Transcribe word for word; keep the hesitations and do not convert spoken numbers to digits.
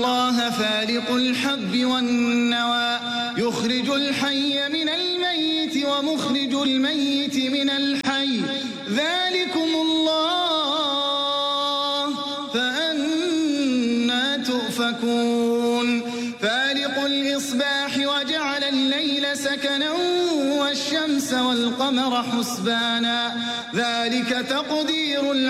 الله فالق الحب والنوى يخرج الحي من الميت ومخرج الميت من الحي ذلكم الله فأنى تؤفكون فالق الإصباح وجعل الليل سكنا والشمس والقمر حسبانا ذلك تقدير